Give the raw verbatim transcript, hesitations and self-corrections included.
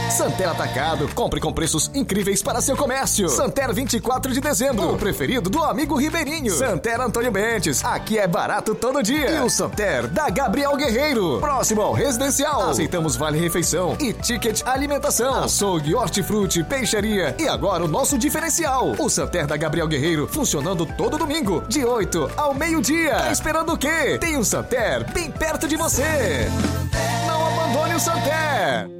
Santer Atacado, compre com preços incríveis para seu comércio. Santer vinte e quatro de dezembro, o preferido do amigo Ribeirinho. Santer Antônio Bentes, aqui é barato todo dia. E o Santer da Gabriel Guerreiro, próximo ao Residencial. Aceitamos vale-refeição e ticket alimentação. Açougue, hortifruti, peixaria. E agora o nosso diferencial, o Santer da Gabriel Guerreiro, funcionando todo domingo, de oito ao meio-dia. Tá esperando o quê? Tem um Santer bem perto de você. Não abandone o Santer.